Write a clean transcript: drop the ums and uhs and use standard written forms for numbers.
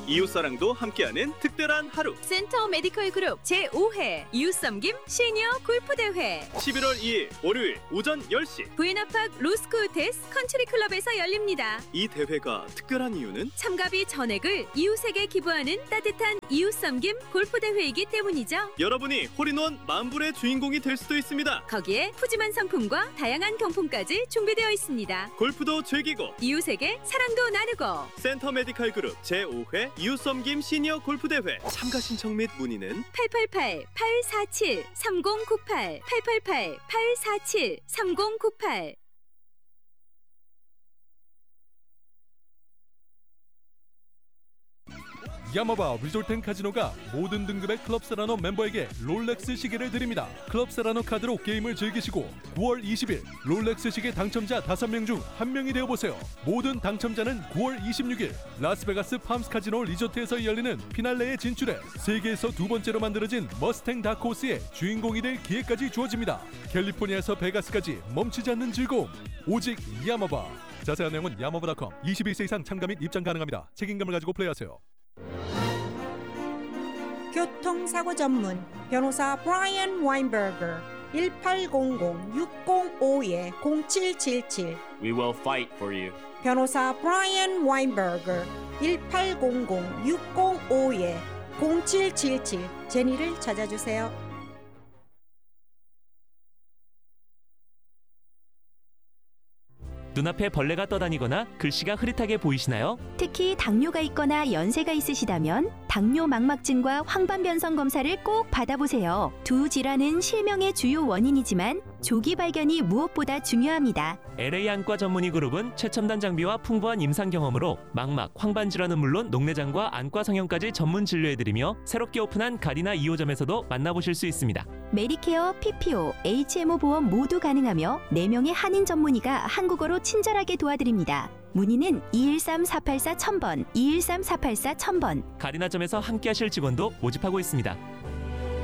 이웃사랑도 함께하는 특별한 하루. 센터 메디컬 그룹 제5회 이웃섬김 시니어 골프대회 11월 2일 월요일 오전 10시 부에나팍 로스코 호텔스 컨트리클럽에서 열립니다. 이 대회가 특별한 이유는 참가비 전액을 이웃에게 기부하는 따뜻한 이웃섬김 골프대회이기 때문이죠. 여러분이 홀인원 만불의 주인공이 될 수도 있습니다. 거기에 푸짐한 상품과 다양한 경품까지 준비되어 있습니다. 골프도 즐기고 이웃에게 사랑도 나누고 센터 메디컬 그룹 제5회 이웃섬김 시니어 골프대회 참가 신청 및 문의는 888-847-3098 888-847-3098 야마바 리조트앤카지노가 모든 등급의 클럽세라노 멤버에게 롤렉스 시계를 드립니다. 클럽세라노 카드로 게임을 즐기시고 9월 20일 롤렉스 시계 당첨자 5명 중 1명이 되어보세요. 모든 당첨자는 9월 26일 라스베가스 팜스 카지노 리조트에서 열리는 피날레에 진출해 세계에서 두 번째로 만들어진 머스탱 다크호스의 주인공이 될 기회까지 주어집니다. 캘리포니아에서 베가스까지 멈추지 않는 즐거움 오직 야마바. 자세한 내용은 야마바.com. 21세 이상 참가 및 입장 가능합니다. 책임감을 가지고 플레이하세요. 교통사고 전문 변호사 브라이언 와인버거 1800-605-0777 We will fight for you. 변호사 브라이언 와인버거 1800-605-0777 제니를 찾아주세요. 눈앞에 벌레가 떠다니거나 글씨가 흐릿하게 보이시나요? 특히 당뇨가 있거나 연세가 있으시다면 당뇨 망막증과 황반변성 검사를 꼭 받아보세요. 두 질환은 실명의 주요 원인이지만 조기 발견이 무엇보다 중요합니다. LA 안과 전문의 그룹은 최첨단 장비와 풍부한 임상 경험으로 망막, 황반 질환은 물론 녹내장과 안과 성형까지 전문 진료해드리며 새롭게 오픈한 가리나 2호점에서도 만나보실 수 있습니다. 메디케어, PPO, HMO 보험 모두 가능하며 4명의 한인 전문의가 한국어로 친절하게 도와드립니다. 문의는 213-484-1000번, 213-484-1000번. 가리나점에서 함께하실 직원도 모집하고 있습니다.